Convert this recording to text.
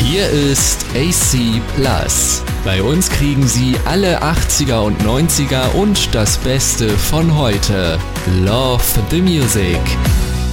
Hier ist AC Plus. Bei uns kriegen Sie alle 80er und 90er und das Beste von heute. Love the Music.